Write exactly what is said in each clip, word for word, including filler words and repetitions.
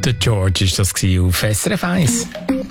Der George ist das auf S R F eins.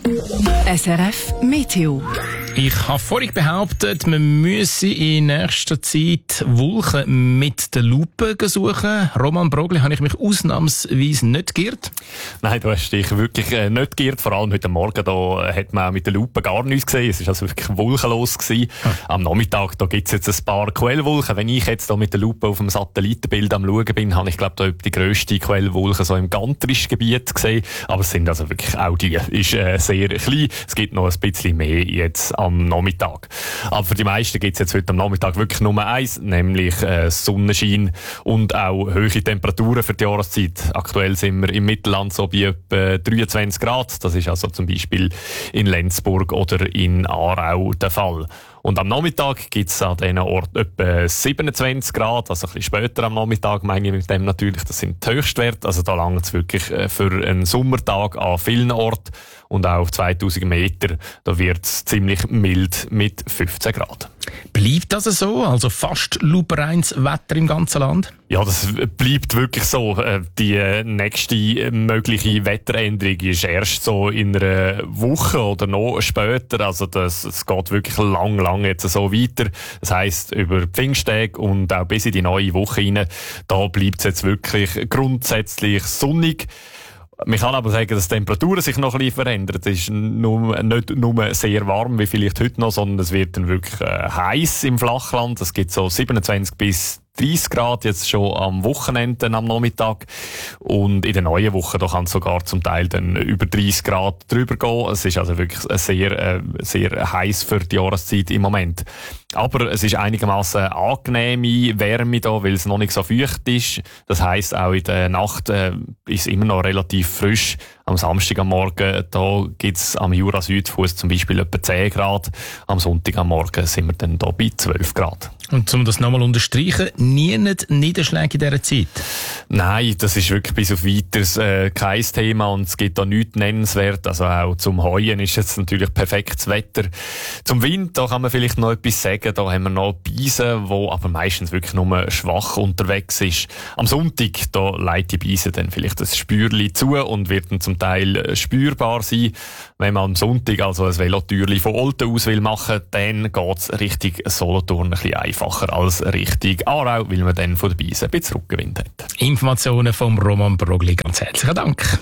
S R F Meteo. Ich habe vorhin behauptet, man müsse in nächster Zeit Wolken mit der Lupe suchen. Roman Brogli, habe ich mich ausnahmsweise nicht geirrt? Nein, du hast dich wirklich äh, nicht geirrt. Vor allem heute Morgen da hat man auch mit der Lupe gar nichts gesehen. Es war also wirklich wolkenlos gewesen. Ah. Am Nachmittag da gibt es jetzt ein paar Quellwolken. Wenn ich jetzt da mit der Lupe auf dem Satellitenbild am Schauen bin, habe ich glaube da die grösste Quellwolke so im Gantrischen Gebiet gesehen. Aber es sind also wirklich auch die. Ist äh, sehr klein. Es gibt noch ein bisschen mehr jetzt am Nachmittag. Aber für die meisten gibt es jetzt heute am Nachmittag wirklich nur eins, nämlich äh, Sonnenschein und auch hohe Temperaturen für die Jahreszeit. Aktuell sind wir im Mittelland so bei etwa dreiundzwanzig Grad. Das ist also zum Beispiel in Lenzburg oder in Aarau der Fall. Und am Nachmittag gibt es an diesen Orten etwa siebenundzwanzig Grad, also ein bisschen später am Nachmittag, meine ich mit dem natürlich, das sind die Höchstwerte, also da langt es wirklich für einen Sommertag an vielen Orten und auch auf zweitausend Meter, da wird es ziemlich mild mit fünfzehn Grad. Bleibt das so? Also fast lupereins Wetter im ganzen Land? Ja, das bleibt wirklich so. Die nächste mögliche Wetteränderung ist erst so in einer Woche oder noch später. Also das, es geht wirklich lang, lang jetzt so weiter. Das heisst, über Pfingsttage und auch bis in die neue Woche rein, da bleibt es jetzt wirklich grundsätzlich sonnig. Man kann aber sagen, dass die Temperaturen sich noch ein bisschen verändern. Es ist nur, nicht nur sehr warm wie vielleicht heute noch, sondern es wird dann wirklich äh, heiß im Flachland. Es gibt so siebenundzwanzig bis dreißig Grad jetzt schon am Wochenende am Nachmittag. Und in der neuen Woche da kann es sogar zum Teil dann über dreißig Grad drüber gehen. Es ist also wirklich sehr, äh, sehr heiß für die Jahreszeit im Moment. Aber es ist einigermaßen angenehme Wärme da, weil es noch nicht so feucht ist. Das heisst, auch in der Nacht äh, ist es immer noch relativ frisch. Am Samstag am Morgen, da gibt's am Jura-Südfuss zum Beispiel etwa zehn Grad. Am Sonntag am Morgen sind wir dann da bei zwölf Grad. Und um das nochmal unterstreichen, nie nicht Niederschläge in dieser Zeit? Nein, das ist wirklich bis auf Weiteres äh, kein Thema und es gibt da nichts nennenswert. Also auch zum Heuen ist jetzt natürlich perfektes Wetter. Zum Wind, da kann man vielleicht noch etwas sagen. Da haben wir noch Beise, wo aber meistens wirklich nur schwach unterwegs ist. Am Sonntag, da leitet die Beise dann vielleicht das Spürli zu und wird dann zum Teil spürbar sein. Wenn man am Sonntag also ein Velotürli von Olten aus will machen, dann geht's Richtung Solothurn ein bisschen einfacher als Richtung Aarau, weil man dann von der Beise ein bisschen Rückenwind hat. Informationen vom Roman Brogli, ganz herzlichen Dank.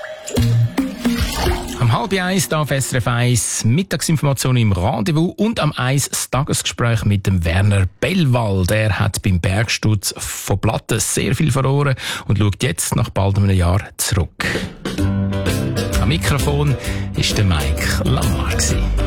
Am halb eins hier auf S R F eins Mittagsinformationen im Rendezvous und am eins das Tagesgespräch mit dem Werner Bellwald. Er hat beim Bergsturz von Platten sehr viel verloren und schaut jetzt nach bald einem Jahr zurück. Am Mikrofon war der Mike Lamar.